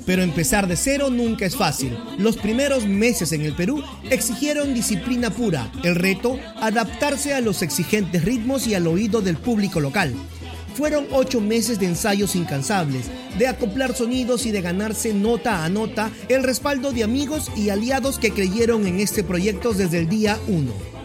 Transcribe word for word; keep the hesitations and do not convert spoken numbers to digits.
Pero empezar de cero nunca es fácil. Los primeros meses en el Perú exigieron disciplina pura. El reto, adaptarse a los exigentes ritmos y al oído del público local. Fueron ocho meses de ensayos incansables, de acoplar sonidos y de ganarse nota a nota el respaldo de amigos y aliados que creyeron en este proyecto desde el día uno.